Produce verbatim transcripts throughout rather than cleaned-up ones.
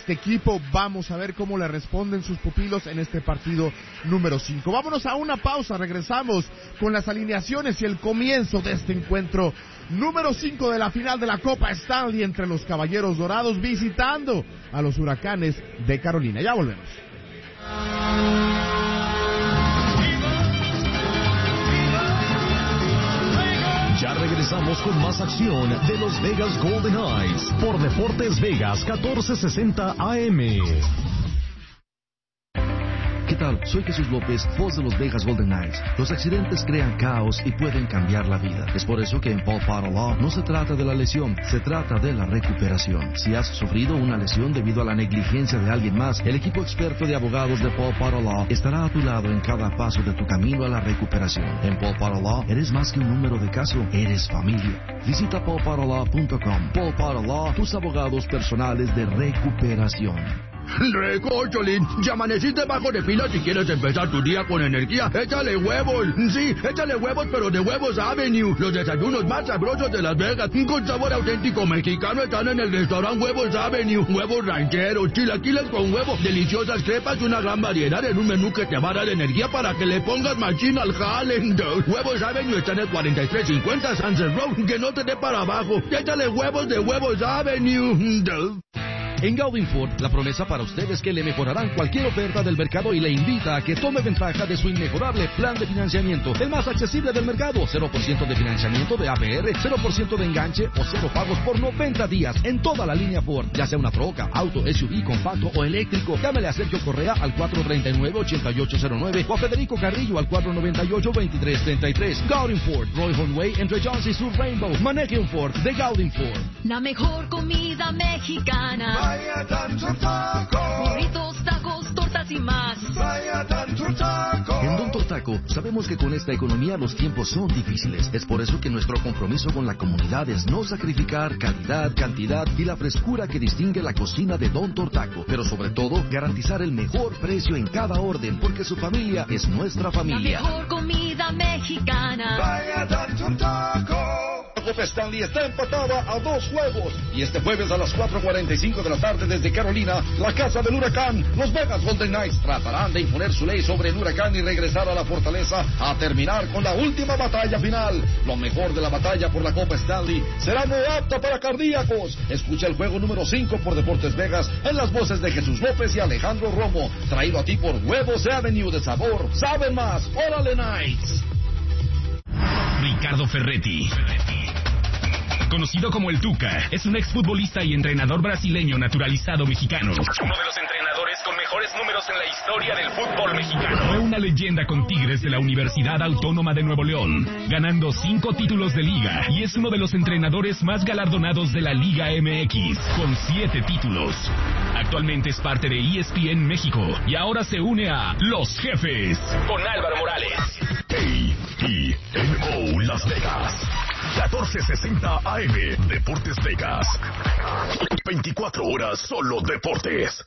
este equipo. Vamos a ver cómo le responden sus pupilos en este partido número cinco. Vámonos a una pausa, regresamos con las alineaciones y el comienzo de este encuentro número cinco de la final de la Copa Stanley entre los Caballeros Dorados visitando a los Huracanes de Carolina. Ya volvemos. Ya regresamos con más acción de los Vegas Golden Knights por Deportes Vegas catorce sesenta A M. ¿Qué tal? Soy Jesús López, voz de los Vegas Golden Knights. Los accidentes crean caos y pueden cambiar la vida. Es por eso que en Paul Potter Law no se trata de la lesión, se trata de la recuperación. Si has sufrido una lesión debido a la negligencia de alguien más, el equipo experto de abogados de Paul Potter Law estará a tu lado en cada paso de tu camino a la recuperación. En Paul Potter Law eres más que un número de caso, eres familia. Visita paul potter law punto com. Paul Potter Law, tus abogados personales de recuperación. Recocholín, ya amaneciste bajo de pila si quieres empezar tu día con energía. Échale huevos, sí, échale huevos, pero de Huevos Avenue. Los desayunos más sabrosos de Las Vegas, con sabor auténtico mexicano, están en el restaurante Huevos Avenue. Huevos rancheros, chilaquiles con huevo, deliciosas crepas y una gran variedad en un menú que te va a dar energía para que le pongas machín al jale. Huevos Avenue está en el cuarenta y tres cincuenta Sunset Road, que no te dé para abajo. Échale huevos de Huevos Avenue. En Gaudin Ford, la promesa para usted es que le mejorarán cualquier oferta del mercado y le invita a que tome ventaja de su inmejorable plan de financiamiento, el más accesible del mercado. cero por ciento de financiamiento de A P R, cero por ciento de enganche o cero pagos por noventa días en toda la línea Ford, ya sea una troca, auto, S U V, compacto o eléctrico. Llámele a Sergio Correa al cuatro tres nueve, ocho ocho cero nueve o a Federico Carrillo al cuatro nueve ocho, veintitrés treinta y tres. Gaudin Ford, Roy Way entre Jones y Sur Rainbow. Maneje un Ford de Gaudin Ford. La mejor comida mexicana. Vaya Tanto Taco. Burritos, tacos, tortas y más. Vaya Tanto Taco. En Don Tortaco sabemos que con esta economía los tiempos son difíciles. Es por eso que nuestro compromiso con la comunidad es no sacrificar calidad, cantidad y la frescura que distingue la cocina de Don Tortaco. Pero sobre todo, garantizar el mejor precio en cada orden, porque su familia es nuestra familia. La mejor comida mexicana. Vaya Tanto Taco. La Copa Stanley está empatada a dos juegos. Y este jueves a las cuatro cuarenta y cinco de la tarde desde Carolina, la casa del huracán, los Vegas Golden Knights tratarán de imponer su ley sobre el huracán y regresar a la fortaleza a terminar con la última batalla final. Lo mejor de la batalla por la Copa Stanley será no apta para cardíacos. Escucha el juego número cinco por Deportes Vegas en las voces de Jesús López y Alejandro Romo. Traído a ti por Huevos Avenue de sabor. ¡Saben más! ¡Órale, Knights! Ricardo Ferretti, conocido como el Tuca, es un exfutbolista y entrenador brasileño naturalizado mexicano. Uno de los entrenadores con mejores números en la historia del fútbol mexicano. Fue una leyenda con Tigres de la Universidad Autónoma de Nuevo León, ganando cinco títulos de liga, y es uno de los entrenadores más galardonados de la Liga M X, con siete títulos. Actualmente es parte de E S P N México y ahora se une a Los Jefes con Álvaro Morales. A E N O Las Vegas catorce sesenta A M Deportes Vegas. veinticuatro horas solo deportes.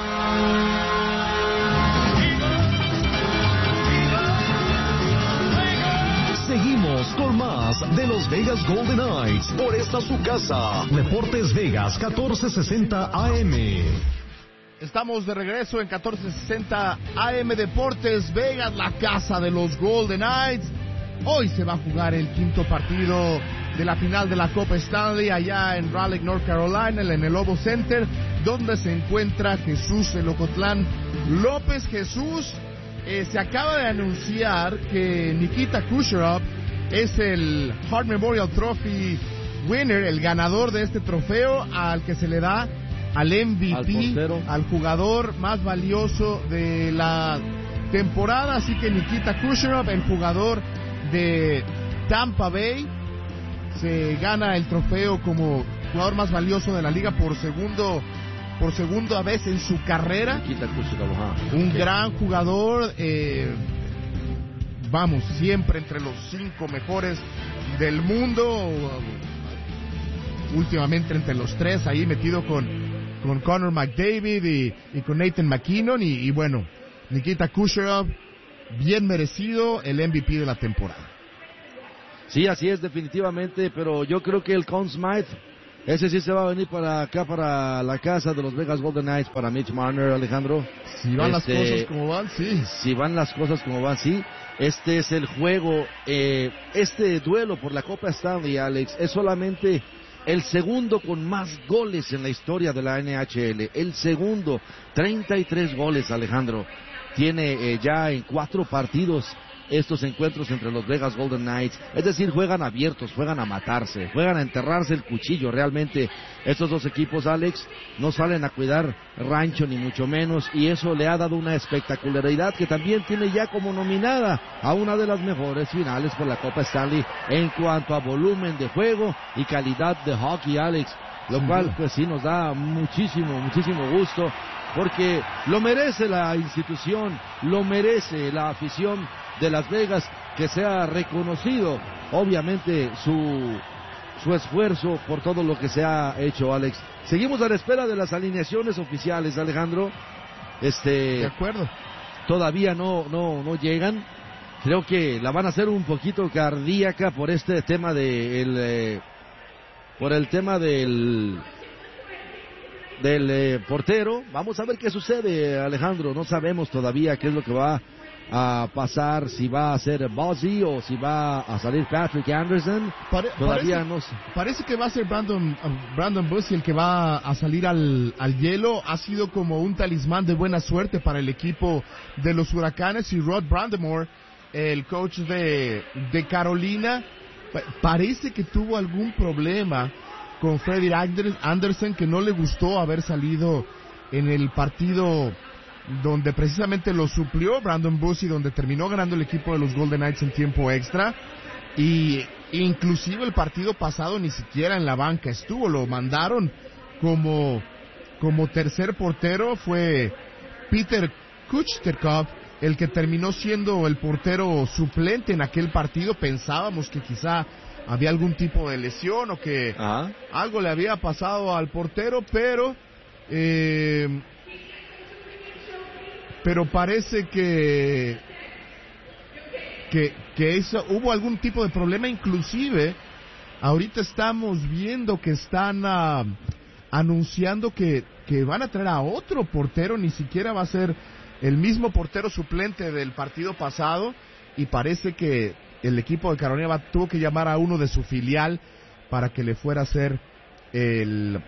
Seguimos con más de los Vegas Golden Knights por esta su casa. Deportes Vegas catorce sesenta A M. Estamos de regreso en catorce sesenta A M Deportes Vegas, la casa de los Golden Knights. Hoy se va a jugar el quinto partido de la final de la Copa Stanley allá en Raleigh, North Carolina, en el Lobo Center, donde se encuentra Jesús El Ocotlán López. Jesús, eh, se acaba de anunciar que Nikita Kucherov es el Hart Memorial Trophy winner, el ganador de este trofeo, al que se le da al M V P, al, al jugador más valioso de la temporada. Así que Nikita Kucherov, el jugador de Tampa Bay, se gana el trofeo como jugador más valioso de la liga por segundo por segunda vez en su carrera. Un gran jugador, eh, vamos, siempre entre los cinco mejores del mundo, últimamente entre los tres, ahí metido con, con Connor McDavid y, y con Nathan McKinnon, y, y bueno, Nikita Kucherov, bien merecido el M V P de la temporada. Sí, así es, definitivamente, pero yo creo que el Conn Smythe Ese sí se va a venir para acá, para la casa de los Vegas Golden Knights, para Mitch Marner, Alejandro. Si van este, las cosas como van, sí. Si van las cosas como van, sí. Este es el juego, eh, este duelo por la Copa Stanley, Alex, es solamente el segundo con más goles en la historia de la N H L. El segundo, treinta y tres goles, Alejandro. Tiene eh, ya en cuatro partidos estos encuentros entre los Vegas Golden Knights. Es decir, juegan abiertos, juegan a matarse, juegan a enterrarse el cuchillo. Realmente estos dos equipos, Alex, no salen a cuidar rancho ni mucho menos, y eso le ha dado una espectacularidad que también tiene ya como nominada a una de las mejores finales por la Copa Stanley en cuanto a volumen de juego y calidad de hockey, Alex, lo cual pues sí nos da muchísimo, muchísimo gusto, porque lo merece la institución, lo merece la afición de Las Vegas, que se ha reconocido obviamente su su esfuerzo por todo lo que se ha hecho, Alex. Seguimos a la espera de las alineaciones oficiales, Alejandro. Este, de acuerdo. Todavía no no no llegan. Creo que la van a hacer un poquito cardíaca por este tema de el eh, por el tema del del eh, portero. Vamos a ver qué sucede, Alejandro. No sabemos todavía qué es lo que va a pasar, si va a ser Bossy o si va a salir Patrick Anderson. Pare, todavía parece, no sé. Parece que va a ser Brandon Brandon Bossy el que va a salir al, al hielo. Ha sido como un talismán de buena suerte para el equipo de los Huracanes, y Rod Brandemore, el coach de, de Carolina, parece que tuvo algún problema con Freddie Anderson, que no le gustó haber salido en el partido donde precisamente lo suplió Brandon Bossy, donde terminó ganando el equipo de los Golden Knights en tiempo extra, y inclusive el partido pasado ni siquiera en la banca estuvo, lo mandaron como como tercer portero. Fue Peter Kuchterkov el que terminó siendo el portero suplente en aquel partido. Pensábamos que quizá había algún tipo de lesión o que Ajá. algo le había pasado al portero, pero eh, pero parece que que, que eso, hubo algún tipo de problema. Inclusive ahorita estamos viendo que están uh, anunciando que, que van a traer a otro portero, ni siquiera va a ser el mismo portero suplente del partido pasado, y parece que el equipo de Carolina va, tuvo que llamar a uno de su filial para que le fuera a ser el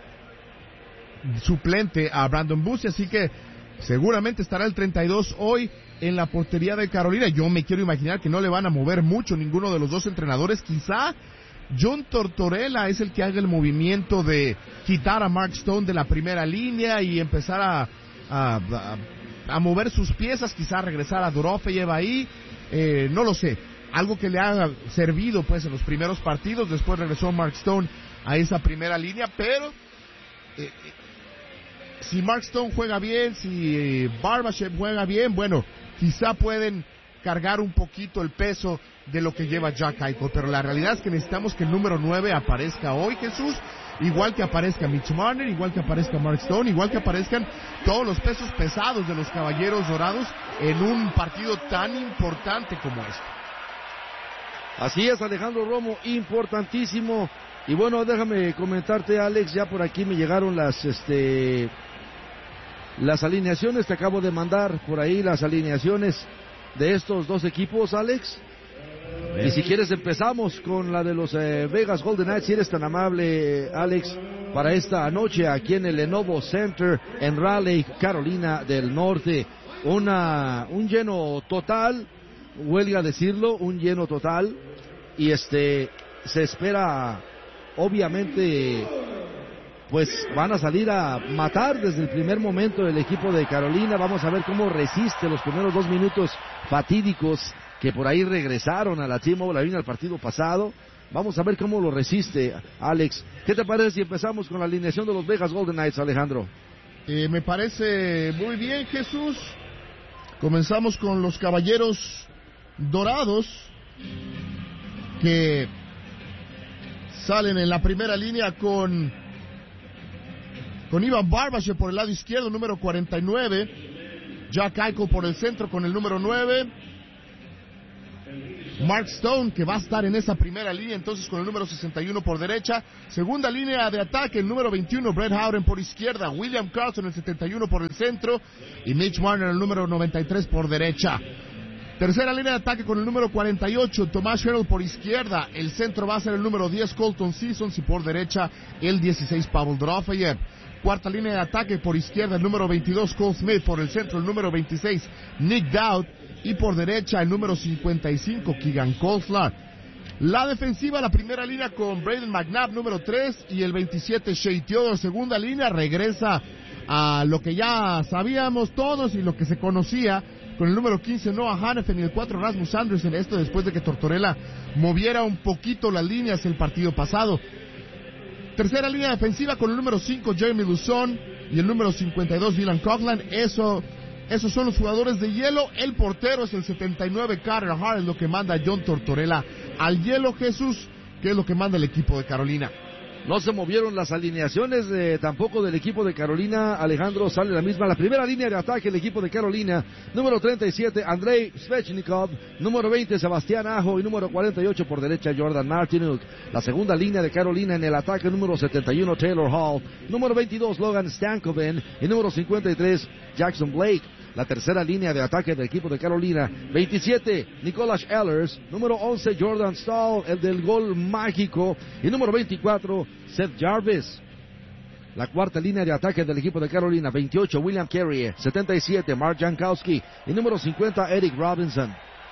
suplente a Brandon Bossy, así que seguramente estará el treinta y dos hoy en la portería de Carolina. Yo me quiero imaginar que no le van a mover mucho ninguno de los dos entrenadores. Quizá John Tortorella es el que haga el movimiento de quitar a Mark Stone de la primera línea y empezar a, a, a, a mover sus piezas, quizá regresar a Dorofeyev ahí, eh, no lo sé. Algo que le ha servido pues en los primeros partidos. Después regresó Mark Stone a esa primera línea, pero eh, si Mark Stone juega bien, si Barbashev juega bien, bueno, quizá pueden cargar un poquito el peso de lo que lleva Jack Eichel, pero la realidad es que necesitamos que el número nueve aparezca hoy, Jesús, igual que aparezca Mitch Marner, igual que aparezca Mark Stone, igual que aparezcan todos los pesos pesados de los Caballeros Dorados en un partido tan importante como este. Así es, Alejandro Romo, importantísimo. Y bueno, déjame comentarte, Alex, ya por aquí me llegaron las este las alineaciones, te acabo de mandar por ahí las alineaciones de estos dos equipos, Alex. Y si quieres empezamos con la de los eh, Vegas Golden Knights, si eres tan amable, Alex, para esta noche aquí en el Lenovo Center en Raleigh, Carolina del Norte. Una un lleno total, huelga decirlo, un lleno total, y este se espera, obviamente, pues van a salir a matar desde el primer momento el equipo de Carolina. Vamos a ver cómo resiste los primeros dos minutos fatídicos que por ahí regresaron a la T-Mobile Arena al partido pasado. Vamos a ver cómo lo resiste, Alex. ¿Qué te parece si empezamos con la alineación de los Vegas Golden Knights, Alejandro? Eh, me parece muy bien, Jesús. Comenzamos con los Caballeros Dorados, que salen en la primera línea con con Ivan Barbashev por el lado izquierdo, número cuarenta y nueve. Jack Eichel por el centro con el número nueve. Mark Stone, que va a estar en esa primera línea, entonces con el número sesenta y uno por derecha. Segunda línea de ataque, el número veintiuno, Brett Howden por izquierda, William Carlson el setenta y uno por el centro y Mitch Marner el número noventa y tres por derecha. Tercera línea de ataque con el número cuarenta y ocho, Tomás Herald por izquierda. El centro va a ser el número diez, Colton Sissons, y por derecha el dieciséis, Pavel Dorofeyev. Cuarta línea de ataque por izquierda, el número veintidós, Cole Smith. Por el centro, el número veintiséis, Nick Dowd. Y por derecha, el número cincuenta y cinco, Keegan Kolslar. La defensiva, la primera línea con Braden McNabb, número tres. Y el veintisiete, Shea Theodore. Segunda línea, regresa a lo que ya sabíamos todos y lo que se conocía, con el número quince, Noah Hannafin, y el cuatro, Rasmus Andersen. Esto después de que Tortorella moviera un poquito las líneas el partido pasado. Tercera línea defensiva con el número cinco, Jeremy Luzon, y el número cincuenta y dos, Dylan Coughlin. Eso, esos son los jugadores de hielo. El portero es el setenta y nueve, Carter Hart, es lo que manda John Tortorella al hielo, Jesús, que es lo que manda el equipo de Carolina. No se movieron las alineaciones eh, tampoco del equipo de Carolina. Alejandro, sale la misma. La primera línea de ataque, el equipo de Carolina. Número treinta y siete, Andrei Svechnikov. Número veinte, Sebastián Aho. Y número cuarenta y ocho por derecha, Jordan Martinook. La segunda línea de Carolina en el ataque, número setenta y uno, Taylor Hall. Número veintidós, Logan Stankoven. Y número cincuenta y tres, Jackson Blake. La tercera línea de ataque del equipo de Carolina, veintisiete, Nicholas Ehlers. Número once, Jordan Stahl, el del gol mágico. Y número veinticuatro, Seth Jarvis. La cuarta línea de ataque del equipo de Carolina, veintiocho, William Carrier. setenta y siete, Mark Jankowski. Y número cincuenta, Eric Robinson.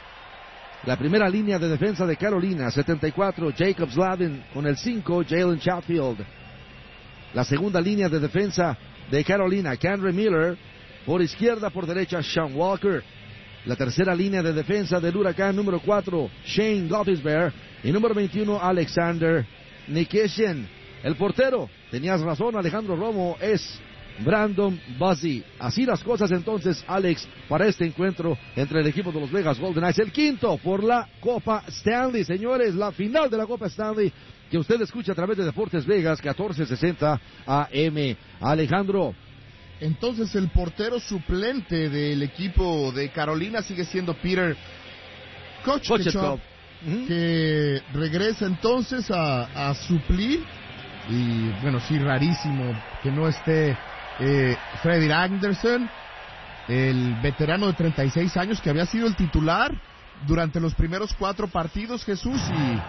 La primera línea de defensa de Carolina, setenta y cuatro, Jacob Slavin. Con el cinco, Jalen Chatfield. La segunda línea de defensa de Carolina, Kendre Miller. Por izquierda, por derecha, Sean Walker. La tercera línea de defensa del Huracán, número cuatro, Shane Gottisbehere. Y número veintiuno, Alexander Nikishin. El portero, tenías razón, Alejandro Romo, es Brandon Buzzy. Así las cosas entonces, Alex, para este encuentro entre el equipo de los Vegas Golden Knights. El quinto por la Copa Stanley, señores, la final de la Copa Stanley, que usted escucha a través de Deportes Vegas, catorce sesenta A M. Alejandro. Entonces el portero suplente del equipo de Carolina sigue siendo Peter Kochetkov, uh-huh. que regresa entonces a, a suplir. Y bueno, sí, rarísimo que no esté eh, Fredrik Andersen, el veterano de treinta y seis años que había sido el titular durante los primeros cuatro partidos, Jesús,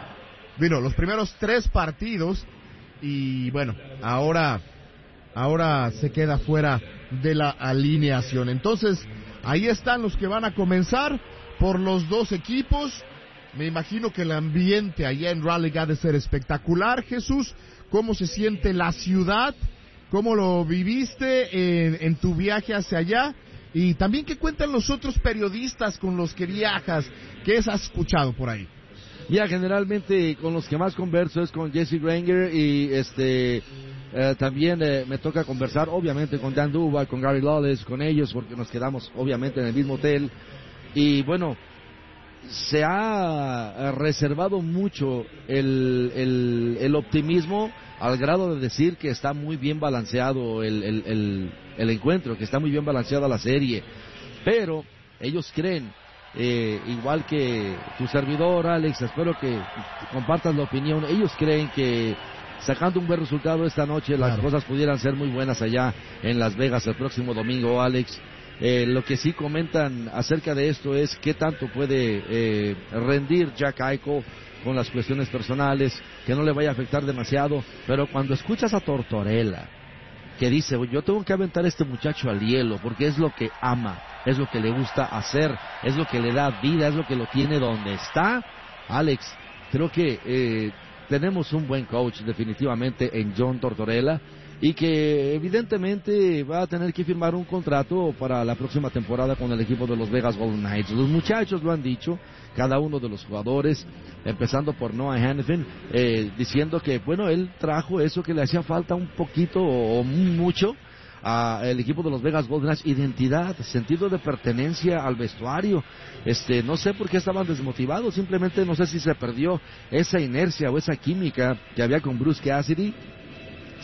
y bueno, los primeros tres partidos, y bueno, ahora... Ahora se queda fuera de la alineación. Entonces, ahí están los que van a comenzar por los dos equipos. Me imagino que el ambiente allá en Raleigh ha de ser espectacular, Jesús. ¿Cómo se siente la ciudad? ¿Cómo lo viviste en, en tu viaje hacia allá? Y también, ¿qué cuentan los otros periodistas con los que viajas? ¿Qué has escuchado por ahí? Ya, generalmente con los que más converso es con Jesse Granger y este... Eh, también eh, me toca conversar obviamente con Dan Duval, con Gary Lawless, con ellos, porque nos quedamos obviamente en el mismo hotel. Y bueno, se ha eh, reservado mucho el, el, el optimismo al grado de decir que está muy bien balanceado el, el, el, el encuentro, que está muy bien balanceada la serie. Pero ellos creen, eh, igual que tu servidor Alex, espero que compartas la opinión, ellos creen que sacando un buen resultado esta noche, las claro. cosas pudieran ser muy buenas allá en Las Vegas el próximo domingo, Alex. Eh, lo que sí comentan acerca de esto es qué tanto puede eh, rendir Jack Eichel con las cuestiones personales, que no le vaya a afectar demasiado. Pero cuando escuchas a Tortorella, que dice, yo tengo que aventar a este muchacho al hielo, porque es lo que ama, es lo que le gusta hacer, es lo que le da vida, es lo que lo tiene donde está, Alex, creo que... Eh, tenemos un buen coach definitivamente en John Tortorella y que evidentemente va a tener que firmar un contrato para la próxima temporada con el equipo de los Vegas Golden Knights. Los muchachos lo han dicho, cada uno de los jugadores, empezando por Noah Hannafin, eh, diciendo que bueno, él trajo eso que le hacía falta un poquito o mucho al equipo de los Vegas Golden Knights, identidad, sentido de pertenencia al vestuario. Este, no sé por qué estaban desmotivados, simplemente no sé si se perdió esa inercia o esa química que había con Bruce Cassidy.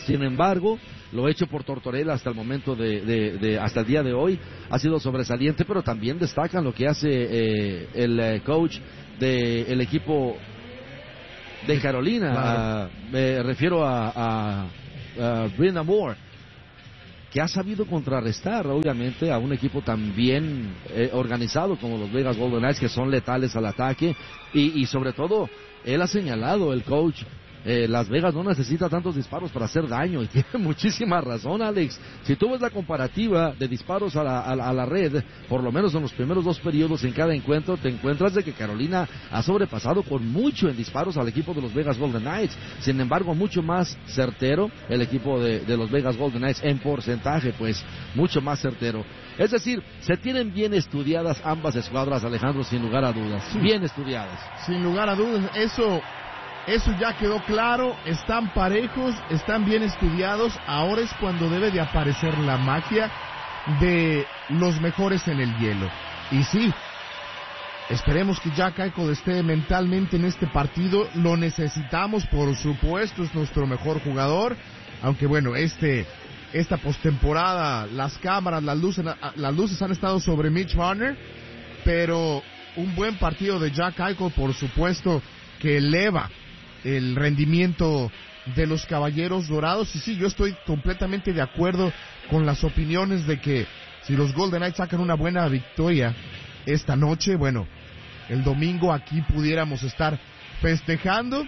Sin embargo, lo hecho por Tortorella hasta el momento de, de, de hasta el día de hoy ha sido sobresaliente, pero también destacan lo que hace eh, el eh, coach del de equipo de Carolina. Claro. Uh, me refiero a, a, a Brenda Moore, que ha sabido contrarrestar, obviamente, a un equipo tan bien eh, organizado como los Vegas Golden Knights, que son letales al ataque, y, y sobre todo, él ha señalado, el coach, eh, Las Vegas no necesita tantos disparos para hacer daño, y tiene muchísima razón, Alex. Si tú ves la comparativa de disparos a la, a, la, a la red, por lo menos en los primeros dos periodos en cada encuentro, te encuentras de que Carolina ha sobrepasado con mucho en disparos al equipo de los Vegas Golden Knights. Sin embargo, mucho más certero el equipo de, de los Vegas Golden Knights en porcentaje, pues mucho más certero. Es decir, se tienen bien estudiadas ambas escuadras, Alejandro, sin lugar a dudas. Sí. Bien estudiadas. Sin lugar a dudas, eso... Eso ya quedó claro, están parejos, están bien estudiados, ahora es cuando debe de aparecer la magia de los mejores en el hielo. Y sí, esperemos que Jack Eichel esté mentalmente en este partido, lo necesitamos, por supuesto, es nuestro mejor jugador, aunque bueno, este, esta postemporada, las cámaras, las luces, las luces han estado sobre Mitch Marner, pero un buen partido de Jack Eichel, por supuesto, que eleva el rendimiento de los Caballeros Dorados. Y sí, yo estoy completamente de acuerdo con las opiniones de que si los Golden Knights sacan una buena victoria esta noche, bueno, el domingo aquí pudiéramos estar festejando.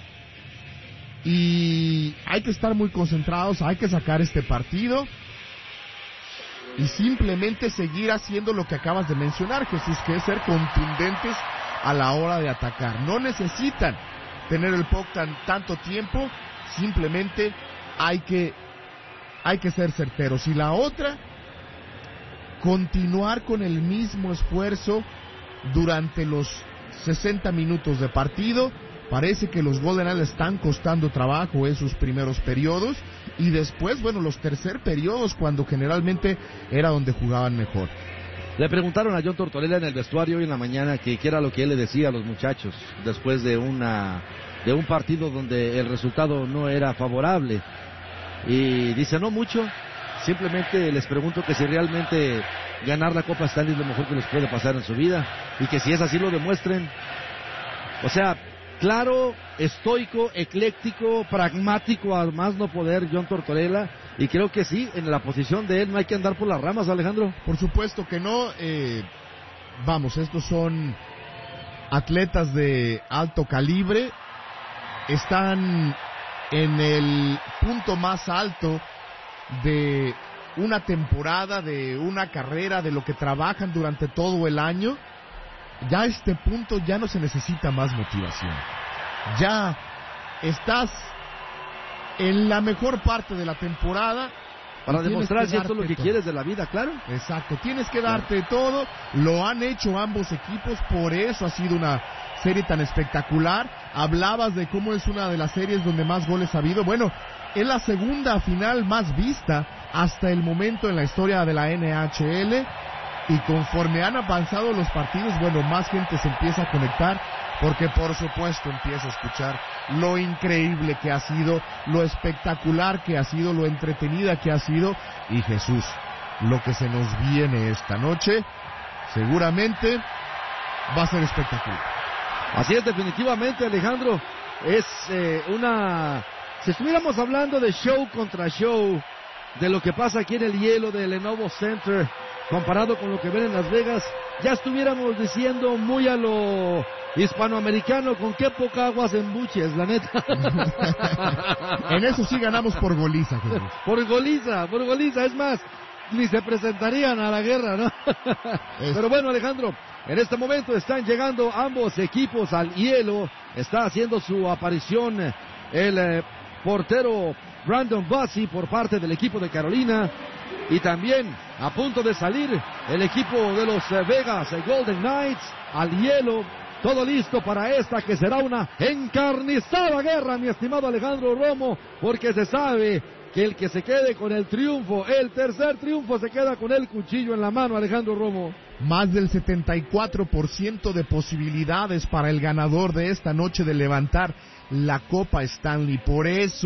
Y hay que estar muy concentrados, hay que sacar este partido y simplemente seguir haciendo lo que acabas de mencionar, Jesús, que es ser contundentes a la hora de atacar. No necesitan tener el puck tan, tanto tiempo, simplemente hay que hay que ser certeros. Y la otra, continuar con el mismo esfuerzo durante los sesenta minutos de partido. Parece que los Golden Knights están costando trabajo en sus primeros periodos, y después, bueno, los tercer periodos, cuando generalmente era donde jugaban mejor. Le preguntaron a John Tortorella en el vestuario hoy en la mañana que qué era lo que él le decía a los muchachos después de una de un partido donde el resultado no era favorable. Y dice, no mucho, simplemente les pregunto que si realmente ganar la Copa Stanley es lo mejor que les puede pasar en su vida, y que si es así lo demuestren. O sea, claro, estoico, ecléctico, pragmático, al más no poder, John Tortorella. Y creo que sí, en la posición de él no hay que andar por las ramas, Alejandro. Por supuesto que no. Eh, vamos, estos son atletas de alto calibre. Están en el punto más alto de una temporada, de una carrera, de lo que trabajan durante todo el año. Ya a este punto ya no se necesita más motivación. Ya estás en la mejor parte de la temporada para demostrar si esto es lo que todo. Quieres de la vida, claro. Exacto, tienes que darte claro. todo. Lo han hecho ambos equipos, por eso ha sido una serie tan espectacular. Hablabas de cómo es una de las series donde más goles ha habido. Bueno, es la segunda final más vista hasta el momento en la historia de la N H L. Y conforme han avanzado los partidos, bueno, más gente se empieza a conectar, porque por supuesto empieza a escuchar lo increíble que ha sido, lo espectacular que ha sido, lo entretenida que ha sido. Y Jesús, lo que se nos viene esta noche, seguramente va a ser espectacular. Así es, definitivamente, Alejandro, es eh, una... Si estuviéramos hablando de show contra show, de lo que pasa aquí en el hielo del Lenovo Center, comparado con lo que ven en Las Vegas, ya estuviéramos diciendo muy a lo hispanoamericano, con qué poca agua se embuches, la neta. En eso sí ganamos por goliza, Jesús. Por goliza, por goliza, es más, ni se presentarían a la guerra, ¿no? Es... Pero bueno, Alejandro, en este momento están llegando ambos equipos al hielo, está haciendo su aparición el eh, portero Brandon Bussi por parte del equipo de Carolina. Y también a punto de salir el equipo de los Vegas Golden Knights al hielo. Todo listo para esta que será una encarnizada guerra, mi estimado Alejandro Romo, porque se sabe que el que se quede con el triunfo, el tercer triunfo, se queda con el cuchillo en la mano, Alejandro Romo. Más del setenta y cuatro por ciento de posibilidades para el ganador de esta noche de levantar la Copa Stanley. Por eso,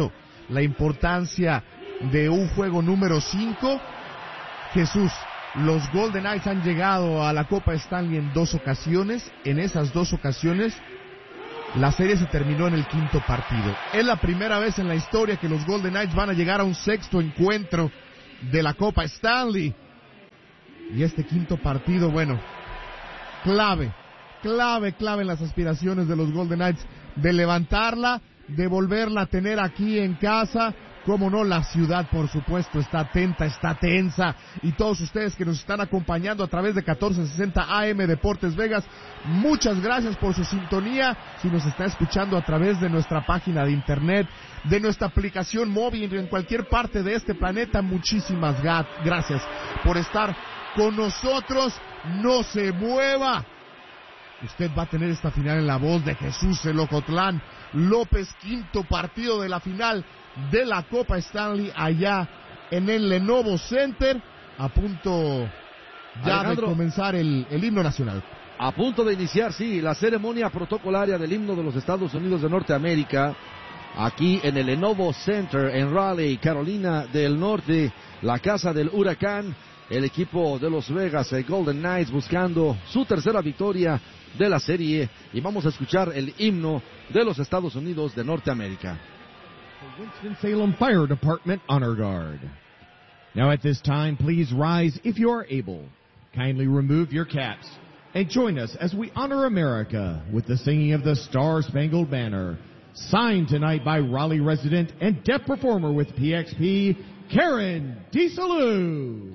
la importancia de un juego número cinco. Jesús, los Golden Knights han llegado a la Copa Stanley en dos ocasiones. En esas dos ocasiones, la serie se terminó en el quinto partido. Es la primera vez en la historia que los Golden Knights van a llegar a un sexto encuentro de la Copa Stanley. Y este quinto partido, bueno, clave, clave, clave en las aspiraciones de los Golden Knights de levantarla, de volverla a tener aquí en casa. Cómo no, la ciudad, por supuesto, está atenta, está tensa. Y todos ustedes que nos están acompañando a través de catorce sesenta A M Deportes Vegas, muchas gracias por su sintonía. Si nos está escuchando a través de nuestra página de internet, de nuestra aplicación móvil en cualquier parte de este planeta, muchísimas gracias por estar con nosotros. No se mueva. Usted va a tener esta final en la voz de Jesús El Ocotlán López, quinto partido de la final de la Copa Stanley allá en el Lenovo Center, a punto ya Alejandro, de comenzar el, el himno nacional. A punto de iniciar, sí, la ceremonia protocolaria del himno de los Estados Unidos de Norteamérica, aquí en el Lenovo Center en Raleigh, Carolina del Norte, la casa del huracán. El equipo de Los Vegas, el Golden Knights, buscando su tercera victoria de la serie. Y vamos a escuchar el himno de los Estados Unidos de Norteamérica. Winston-Salem Fire Department Honor Guard. Now at this time, please rise if you are able. Kindly remove your caps and join us as we honor America with the singing of the Star-Spangled Banner. Signed tonight by Raleigh resident and deaf performer with P X P, Karen DeSalou.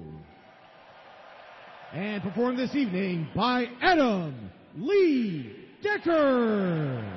And performed this evening by Adam Lee Decker.